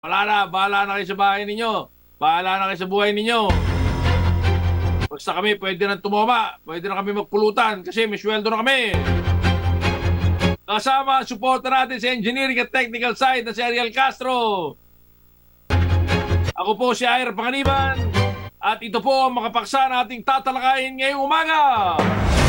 Wala na, bahala na kayo sa bahay ninyo. Bahala na kayo sa buhay ninyo. Basta kami, pwede na tumama. Pwede na kami magpulutan kasi may sweldo na kami. Kasama, suporta natin sa engineering at technical side na si Ariel Castro. Ako po si Air Panganiban. At ito po ang makapaksa na ating tatalakayin ngayong umaga.